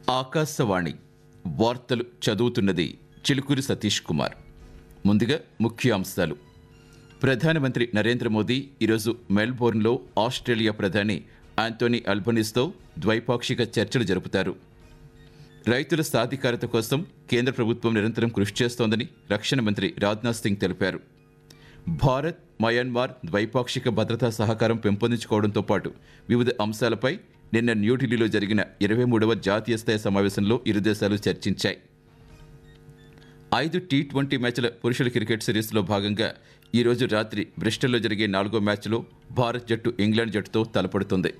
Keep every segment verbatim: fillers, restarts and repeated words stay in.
ఆకాశవాణి వార్తలు చదువుతున్నది చిలుకూరి సతీష్ కుమార్. ముందుగా ముఖ్యాంశాలు. ప్రధానమంత్రి నరేంద్ర మోదీ ఈరోజు మెల్బోర్న్లో ఆస్ట్రేలియా ప్రధాని ఆంటోనీ అల్బనీస్తో ద్వైపాక్షిక చర్చలు జరుపుతారు. రైతుల సాధికారత కోసం కేంద్ర ప్రభుత్వం నిరంతరం కృషి చేస్తోందని రక్షణ మంత్రి రాజ్నాథ్ సింగ్ తెలిపారు. భారత్ మయన్మార్ ద్వైపాక్షిక భద్రతా సహకారం పెంపొందించుకోవడంతో పాటు వివిధ అంశాలపై నిన్న న్యూఢిల్లీలో జరిగిన ఇరవై మూడవ జాతీయ స్థాయి సమావేశంలో ఇరు దేశాలు చర్చించాయి. ఐదు టీ ట్వంటీ మ్యాచ్ల పురుషుల క్రికెట్ సిరీస్లో భాగంగా ఈరోజు రాత్రి బ్రిస్టల్లో జరిగే నాలుగో మ్యాచ్లో భారత్ జట్టు ఇంగ్లాండ్ జట్టుతో తలపడుతుంది.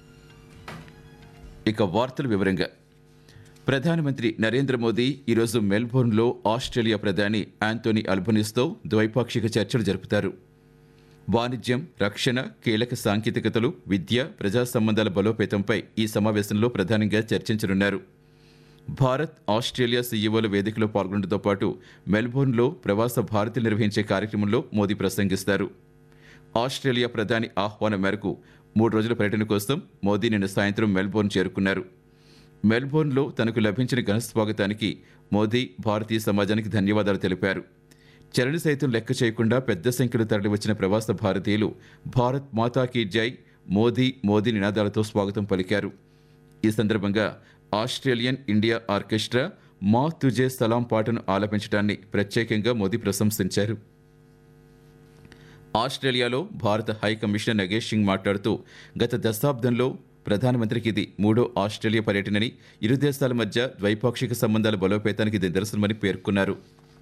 ఇక వార్తల వివరంగా. ప్రధానమంత్రి నరేంద్ర మోదీ ఈరోజు మెల్బోర్న్లో ఆస్ట్రేలియా ప్రధాని ఆంటోనీ అల్బనీస్తో ద్వైపాక్షిక చర్చలు జరుపుతారు. వాణిజ్యం, రక్షణ, కీలక సాంకేతికతలు, విద్య, ప్రజా సంబంధాల బలోపేతంపై ఈ సమావేశంలో ప్రధానంగా చర్చించనున్నారు. భారత్ ఆస్ట్రేలియా సీఈఓల వేదికలో పాల్గొనడంతో పాటు మెల్బోర్న్లో ప్రవాస భారతీయులు నిర్వహించే కార్యక్రమంలో మోదీ ప్రసంగిస్తారు. ఆస్ట్రేలియా ప్రధాని ఆహ్వానం మేరకు మూడు రోజుల పర్యటన కోసం మోదీ నిన్న సాయంత్రం మెల్బోర్న్ చేరుకున్నారు. మెల్బోర్న్లో తనకు లభించిన ఘన స్వాగతానికి మోదీ భారతీయ సమాజానికి ధన్యవాదాలు తెలిపారు. చరణ సైతం లెక్క చేయకుండా పెద్ద సంఖ్యలో తరలివచ్చిన ప్రవాస భారతీయులు భారత్ మాతా కీ జై, మోదీ మోదీ నినాదాలతో స్వాగతం పలికారు. ఈ సందర్భంగా ఆస్ట్రేలియన్ ఇండియా ఆర్కెస్ట్రా మా తుజే సలాం పాటను ఆలపించడాన్ని ప్రత్యేకంగా మోదీ ప్రశంసించారు. ఆస్ట్రేలియాలో భారత హై కమిషనర్ నగేష్ సింగ్ మాట్లాడుతూ, గత దశాబ్దంలో ప్రధానమంత్రికి ఇది మూడో ఆస్ట్రేలియా పర్యటనని, ఇరు దేశాల మధ్య ద్వైపాక్షిక సంబంధాల బలోపేతానికి ఇది నిదర్శనమని పేర్కొన్నారు.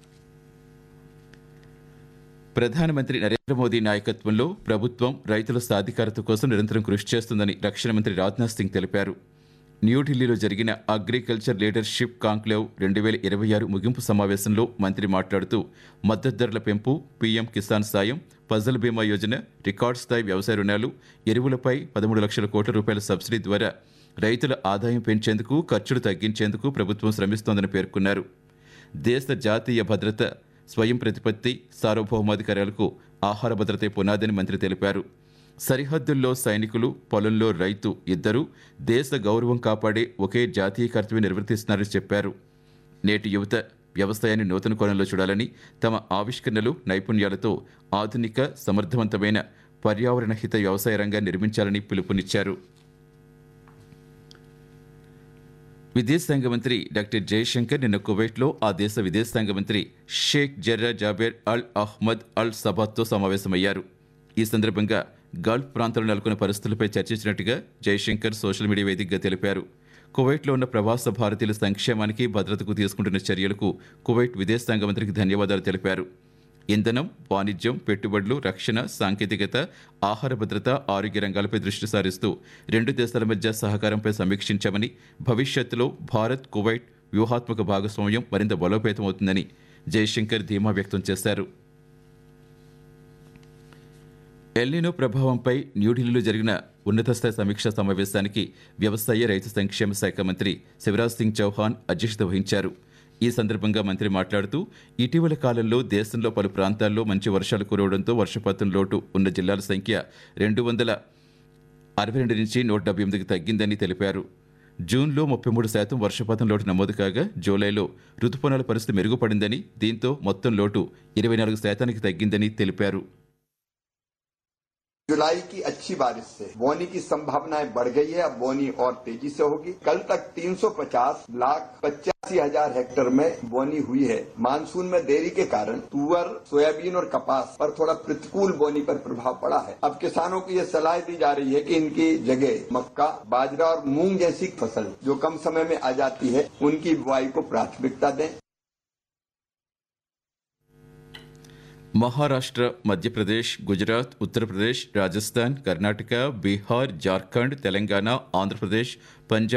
ప్రధానమంత్రి నరేంద్ర మోదీ నాయకత్వంలో ప్రభుత్వం రైతుల సాధికారత కోసం నిరంతరం కృషి చేస్తుందని రక్షణ మంత్రి రాజ్నాథ్ సింగ్ తెలిపారు. న్యూఢిల్లీలో జరిగిన అగ్రికల్చర్ లీడర్షిప్ కాంక్లేవ్ రెండు వేల ఇరవై ఆరు ముగింపు సమావేశంలో మంత్రి మాట్లాడుతూ, మద్దతు ధరల పెంపు, పీఎం కిసాన్ సాయం, ఫసల్ బీమా యోజన, రికార్డు స్థాయి వ్యవసాయ రుణాలు, ఎరువులపై పదమూడు లక్షల కోట్ల రూపాయల సబ్సిడీ ద్వారా రైతుల ఆదాయం పెంచేందుకు, ఖర్చులు తగ్గించేందుకు ప్రభుత్వం శ్రమిస్తోందని పేర్కొన్నారు. దేశ జాతీయ భద్రత, స్వయం ప్రతిపత్తి, సార్వభౌమాధికారాలకు ఆహార భద్రతే పునాదని మంత్రి తెలిపారు. సరిహద్దుల్లో సైనికులు, పొలంలో రైతు ఇద్దరూ దేశ గౌరవం కాపాడే ఒకే జాతీయ కర్తవ్యం నిర్వర్తిస్తున్నారని చెప్పారు. నేటి యువత వ్యవసాయాన్ని నూతన కోణంలో చూడాలని, తమ ఆవిష్కరణలు, నైపుణ్యాలతో ఆధునిక, సమర్థవంతమైన, పర్యావరణ హిత వ్యవసాయ రంగాన్ని నిర్మించాలని పిలుపునిచ్చారు. విదేశాంగ మంత్రి డాక్టర్ జయశంకర్ నిన్న కువైట్లో ఆ దేశ విదేశాంగ మంత్రి షేక్ జర్రా జాబెర్ అల్ అహ్మద్ అల్ సబాత్తో సమావేశమయ్యారు. ఈ సందర్భంగా గల్ఫ్ ప్రాంతంలో నెలకొన్న పరిస్థితులపై చర్చించినట్టుగా జయశంకర్ సోషల్ మీడియా వేదికగా తెలిపారు. కువైట్లో ఉన్న ప్రవాస భారతీయుల సంక్షేమానికి, భద్రతకు తీసుకుంటున్న చర్యలకు కువైట్ విదేశాంగ మంత్రికి ధన్యవాదాలు తెలిపారు. ఇంధనం, వాణిజ్యం, పెట్టుబడులు, రక్షణ, సాంకేతికత, ఆహార భద్రత, ఆరోగ్య రంగాలపై దృష్టి సారిస్తూ రెండు దేశాల మధ్య సహకారంపై సమీక్షించామని, భవిష్యత్తులో భారత్ కువైట్ వ్యూహాత్మక భాగస్వామ్యం మరింత బలోపేతమవుతుందని జయశంకర్ ధీమా వ్యక్తం చేశారు. ఎల్నినో ప్రభావంపై న్యూఢిల్లీలో జరిగిన ఉన్నత స్థాయి సమీక్షా సమావేశానికి వ్యవసాయ, రైతు సంక్షేమ శాఖ మంత్రి శివరాజ్ సింగ్ చౌహాన్ అధ్యక్షత వహించారు. ఈ సందర్భంగా మంత్రి మాట్లాడుతూ, ఇటీవల కాలంలో దేశంలో పలు ప్రాంతాల్లో మంచి వర్షాలు కురవడంతో వర్షపాతం లోటు ఉన్న జిల్లాల సంఖ్య రెండు వందల అరవై రెండు నుంచి నూట డెబ్బై ఎనిమిదికి తగ్గిందని తెలిపారు. జూన్లో ముప్పై మూడు శాతం వర్షపాతం లోటు నమోదు కాగా, జూలైలో రుతుపవనాల పరిస్థితి మెరుగుపడిందని, దీంతో మొత్తం లోటు ఇరవై నాలుగు శాతానికి తగ్గిందని తెలిపారు. जुलाई की अच्छी बारिश से बोनी की संभावनाएं बढ़ गई है. अब बोनी और तेजी से होगी. कल तक तीन सौ पचास लाख पचासी हजार हेक्टेयर में बोनी हुई है. मानसून में देरी के कारण तुअर, सोयाबीन और कपास पर थोड़ा प्रतिकूल बोनी पर प्रभाव पड़ा है. अब किसानों को ये सलाह दी जा रही है कि इनकी जगह मक्का, बाजरा और मूंग जैसी फसल जो कम समय में आ जाती है, उनकी बुआई को प्राथमिकता दें. మహారాష్ట్ర, మధ్యప్రదేశ్, గుజరాత్, ఉత్తరప్రదేశ్, రాజస్థాన్, కర్ణాటక, బీహార్, జార్ఖండ్, తెలంగాణ, ఆంధ్రప్రదేశ్, పంజాబ్